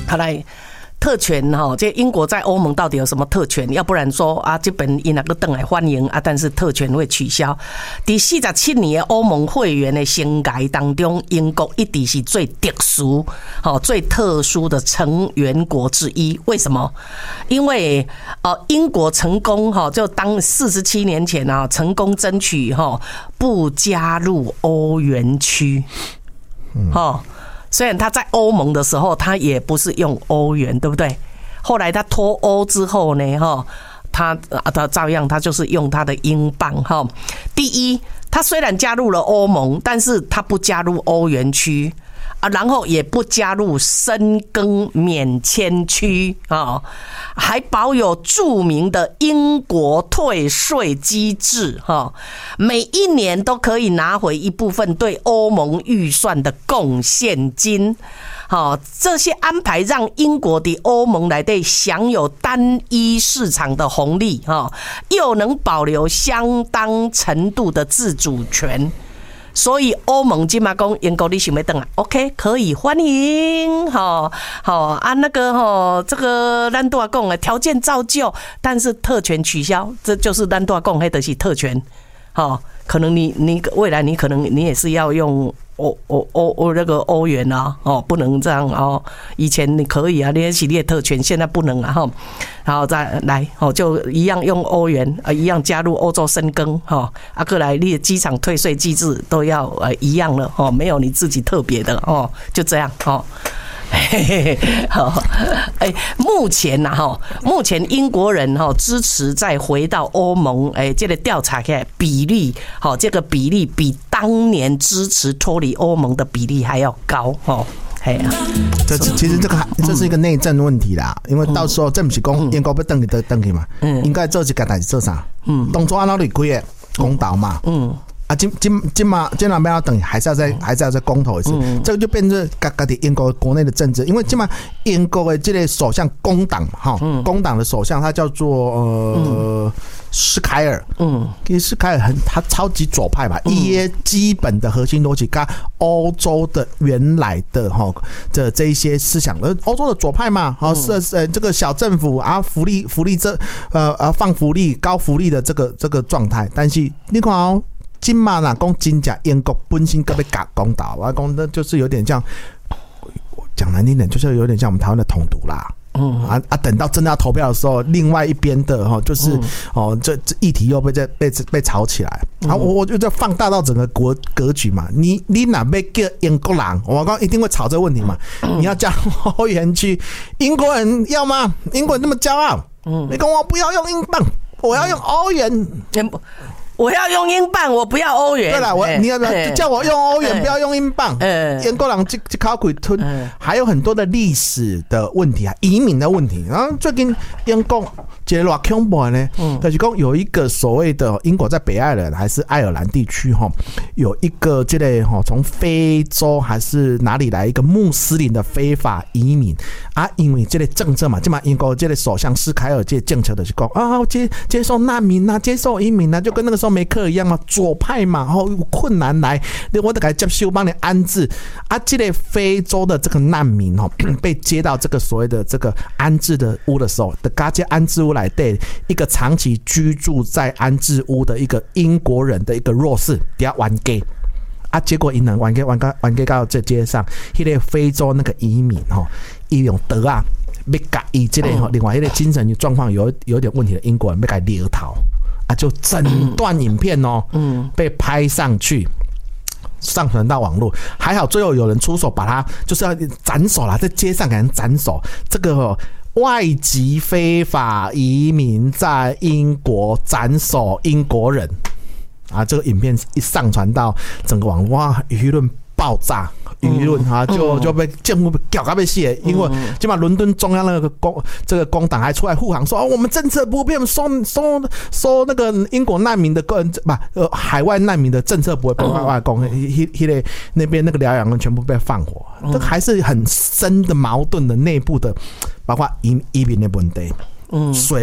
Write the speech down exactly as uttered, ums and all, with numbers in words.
好来。特权哈，这英国在欧盟到底有什么特权？要不然说啊，这本伊那个登来欢迎啊，但是特权会取消。第四十七年的欧盟会员的生涯当中，英国一直是最特殊、好最特殊的成员国之一。为什么？因为呃，英国成功哈，就当四十七年前啊，成功争取哈不加入欧元区，哈。虽然他在欧盟的时候，他也不是用欧元，对不对？后来他脱欧之后呢，哈，他他照样他就是用他的英镑，哈。第一，他虽然加入了欧盟，但是他不加入欧元区啊，然后也不加入深耕免签区啊，还保有著名的英国退税机制哈，每一年都可以拿回一部分对欧盟预算的贡献金。好，这些安排让英国的欧盟来对享有单一市场的红利哈，又能保留相当程度的自主权。所以欧盟今嘛讲英国你想要回来 ，OK 可以欢迎，好好啊那个哈，这个咱都要讲的条件照旧，但是特权取消，这就是咱都要讲的就是特权，好，可能你你未来你可能你也是要用欧欧欧欧那个欧元啊，哦不能这样哦，以前你可以啊，你是你的特权，现在不能啊哈。然后再来，哦，就一样用欧元，呃，一样加入欧洲深耕，哈，啊，过来你的机场退税机制都要呃一样了，哦，没有你自己特别的，哦，就这样，哦。嘿嘿嘿，好，哎，目前呐，哈，目前英国人哈支持再回到欧盟，哎，这个调查起来比例，好，这个比例比当年支持脱离欧盟的比例还要高，哦。哎呀， 这其实这个这是一个内政问题啦，因为到时候这不是讲英国要登去登登去嘛，应该做一个代志做啥？嗯，当初按照你规个公道嘛，嗯。啊，今今今嘛，今晚不要等，还是要再还是要再公投一次，嗯、这个就变成各各的英国国内的政治，因为今嘛英国的这个首相工党哈，工党的首相他叫做呃施凯尔，嗯，其实施凯尔很他超级左派吧，一些基本的核心逻辑跟欧洲的原来的哈这这一些思想，而欧洲的左派嘛，好是呃这个小政府啊福利福利这呃呃放福利高福利的这个这个状态，但是你看哦。今嘛啦，讲真假，英国本身个被搞公道，我讲的就是有点像，讲难听点，就是有点像我们台湾的统独啦。嗯啊啊，等到真的要投票的时候，另外一边的哈，就是哦，这这议题又被被被炒起来，啊，我我就在放大到整个国格局嘛。你你哪被叫英国人，我刚一定会吵这个问题嘛。你要加入欧元区，英国人要吗？英国人那么骄傲，嗯，你跟我不要用英镑，我要用欧元。 我要用英镑，我不要欧元。 对了，我你要不要叫我用欧元，不要用英镑？英国人这这考鬼吞，还有很多的历史的问题啊，移民的问题。然后最近英国一个偌恐怖呢，就是讲有一个所谓的英国在北爱尔兰还是爱尔兰地区哈，有一个这类哈从非洲还是哪里来一个穆斯林的非法移民啊，因为这类政策嘛，这嘛英国这类首相施凯尔这政策的是讲啊接接受难民啊，接受移民啊，就跟那个时候梅克尔一样嘛，左派嘛，然后有困难来，我得给接收帮你安置啊，这类非洲的这个难民哈被接到这个所谓的这个安置的屋的时候，的加接安置屋来对一个长期居住在安置屋的一个英国人的一个弱势，底下玩 gay 啊，结果因能玩 gay 玩 gay 玩 gay 到这街上，那个非洲那个移民哈，伊用德啊，要改伊这类哈，另外一个精神状况有有点问题的英国人要改猎逃啊，就整段影片哦，嗯，被拍上去。上传到网络，还好最后有人出手把他就是要斩首啦，在街上给人斩首。这个、哦、外籍非法移民在英国斩首英国人啊，这个影片一上传到整个网络，哇，舆论爆炸。舆论哈就就被政府搞到被写，因为起码伦敦中央那个工这个工党还出来护航说，哦，我们政策不变，收收收那个英国难民的个人不呃海外难民的政策不会被外公，迄迄个那边那个疗养人全部被放火，这还是很深的矛盾的内部的，包括移移民的问题，嗯，水。